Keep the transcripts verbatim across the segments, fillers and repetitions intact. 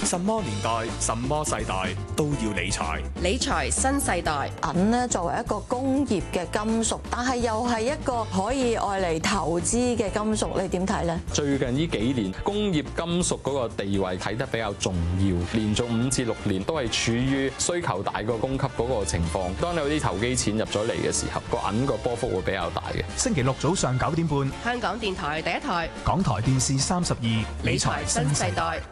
什麼年代、什麼世代都要理財。 理財新世代。 銀呢作為一個工業嘅金屬，但係又係一個可以愛嚟投資嘅金屬，你點睇呢？ 最近呢幾年工業金屬嗰個地位睇得比較重要，連續五至六年都係處於需求大過供給嗰個情況。當有啲投機錢入咗嚟嘅時候，個銀個波幅會比較大嘅。 星期六早上九點半， 香港電台第一台， 港台電視三十二，理財新世代。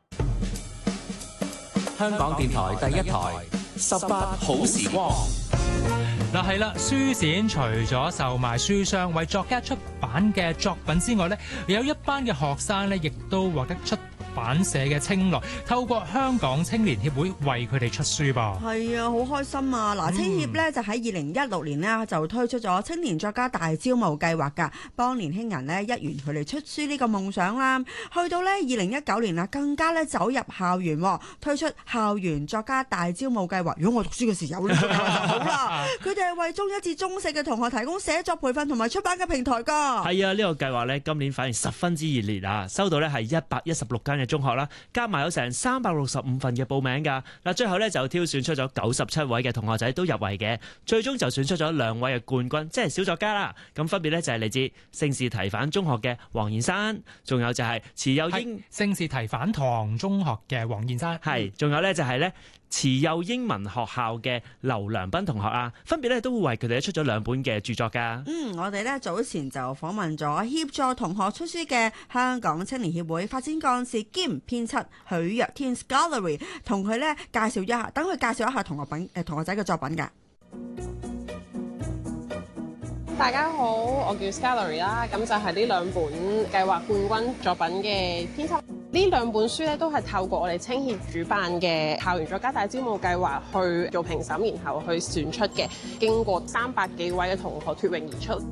香港電台第一台，十八好時光。 嗱係啦，書展除咗售賣書商為作家出版嘅作品之外呢，有一班嘅學生呢，亦都獲得出版社嘅青睞，透過香港青年協會為佢哋出書噃。 係啊，好開心啊！嗱、嗯，青協咧就喺二零一六年呢，就推出咗青年作家大招募計劃㗎，幫年輕人呢一圓佢哋出書呢個夢想啦。去到呢二零一九年啊，更加咧走入校園，推出校園作家大招募計劃。如果我讀書嘅時候有呢個計劃就好啦。佢哋係為中一至中四嘅同學提供寫作培訓同埋出版嘅平台㗎。 係啊，呢、這個計劃呢，今年反而十分之熱烈啊！收到呢係一百一十六間嘅中學啦，加埋有成三百六十五份嘅報名㗎。嗱，最後咧就挑選出咗九十七位嘅同學仔都入圍嘅，最終就選出咗兩位嘅冠軍，即係小作家啦。咁分別咧就係嚟自聖士提反中學嘅黃燕山，仲有就係慈幼英聖士提反堂中學嘅黃燕山， 係，仲有咧就係咧慈幼英文學校嘅劉良斌同學啊，分別咧都會為佢哋出咗兩本嘅著作㗎。 嗯，我哋咧早前就訪問咗協助同學出書嘅香港青年協會發展幹事兼編輯許若天 Scholarly， 同佢咧介紹一下，等佢介紹一下同學品誒同學仔嘅作品㗎。 大家好，我叫 Scholarly 啦，咁就係呢兩本計劃冠軍作品嘅編輯。呢兩本書咧都係透過我哋青協主辦嘅校園作家大招募計劃去做評審，然後去選出嘅，經過三百幾位嘅同學脫穎而出。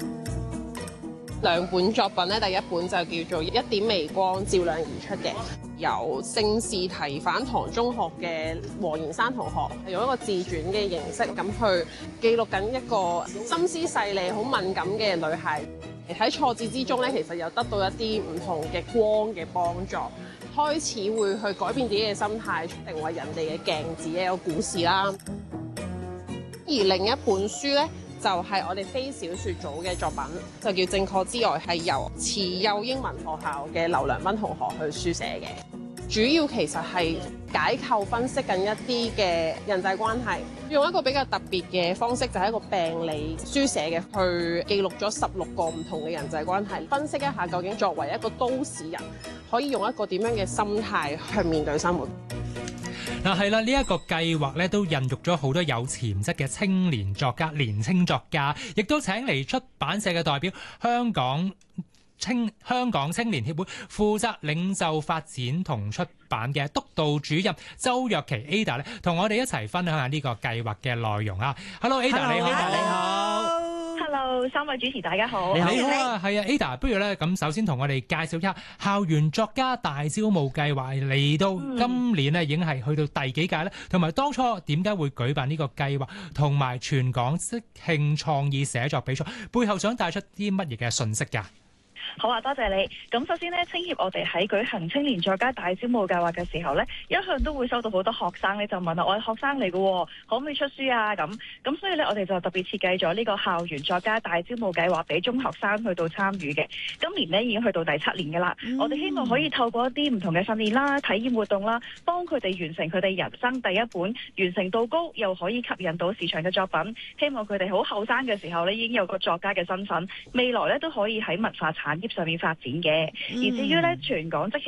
兩本作品咧，第一本就叫做一點微光照亮而出嘅，由聖士提反堂中學嘅黃妍珊同學用一個自傳嘅形式咁去記錄緊一個心思細膩、好敏感嘅女孩。喺挫折之中咧，其實又得到一啲唔同嘅光嘅幫助，開始會去改變自己嘅心態，成為人哋嘅鏡子嘅一個故事啦。而另一本書咧，就係、是、我哋非小說組嘅作品，就叫《正確之外》，係由慈幼英文學校嘅劉良斌同學去書寫嘅。主要其實係解構分析緊一啲嘅人際關係，用一個比較特別嘅方式，就係一個病理書寫嘅，去記錄咗十六個唔同嘅人際關係，分析一下究竟作為一個都市人，可以用一個點樣嘅心態去面對生活。 嗱係啦，呢、這、一個計劃咧都孕育咗好多有潛質嘅青年作家、年青作家，亦都請嚟出版社嘅代表，香港青香港青年協會負責領袖發展同出版嘅督導主任周若琪 Ada 咧，同我哋一齊分享下呢個計劃嘅內容啊。Hello Ada， Hello, 你好。 Ada, 你好。Hello， 三位主持大家好。 你好啊，係啊 Ada， 不如咧咁首先同我哋介紹一下校園作家大招募計劃，嚟到今年咧已經係去到第幾屆咧？同埋當初點解會舉辦呢個計劃，同埋全港即興創意寫作比賽背後想帶出啲乜嘢嘅訊息㗎？ 好啊，多謝你。咁首先呢，青協我哋喺舉行青年作家大招募計劃嘅時候呢，一向都會收到好多學生呢就問啊，我係學生嚟嘅，可唔可以出書啊？咁咁所以呢，我哋就特別設計咗呢個校園作家大招募計劃俾中學生去到參與嘅。今年呢已經去到第七年㗎啦。嗯、我哋希望可以透過一啲唔同嘅訓練啦、體驗活動啦，幫佢哋完成佢哋人生第一本完成度高又可以吸引到市場嘅作品。希望佢哋好後生嘅時候呢已經有個作家嘅身份，未來呢都可以喺文化產業上面發展嘅。而至於咧，全港即